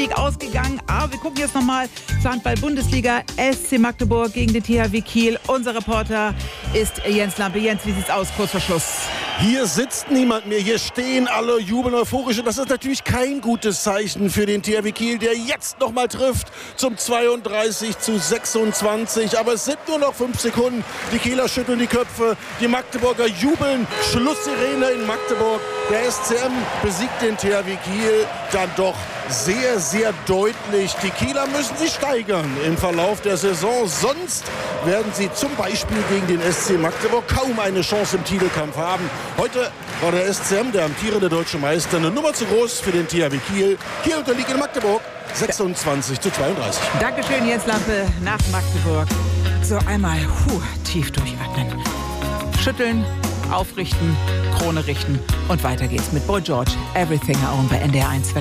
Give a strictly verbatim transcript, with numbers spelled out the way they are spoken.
Unentschieden ausgegangen. Aber wir gucken jetzt nochmal zur Handball-Bundesliga. S C Magdeburg gegen den T H W Kiel. Unser Reporter ist Jens Lampe. Jens, wie sieht's aus? Kurz vor Schluss. Hier sitzt niemand mehr, hier stehen alle, jubeln euphorisch. Und das ist natürlich kein gutes Zeichen für den T H W Kiel, der jetzt noch mal trifft zum zweiunddreißig zu sechsundzwanzig. Aber es sind nur noch fünf Sekunden. Die Kieler schütteln die Köpfe, die Magdeburger jubeln. Schlusssirene in Magdeburg. Der S C M besiegt den T H W Kiel dann doch sehr, sehr deutlich. Die Kieler müssen sich steigern im Verlauf der Saison. Sonst werden sie zum Beispiel gegen den S C Magdeburg kaum eine Chance im Titelkampf haben. Heute war der S C M, der amtierende deutsche Meister, eine Nummer zu groß für den T H W Kiel. Kiel unterliegt in Magdeburg sechsundzwanzig zu zweiunddreißig. Dankeschön, Jens Lampe, nach Magdeburg. So, einmal puh, tief durchatmen. Schütteln, aufrichten, Krone richten und weiter geht's mit Boy George. Everything I Own bei N D R eins.